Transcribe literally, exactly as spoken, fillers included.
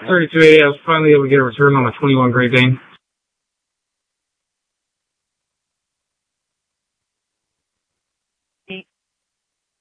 thirty-two eighty, I was finally able to get a return on my twenty-one Great Dane.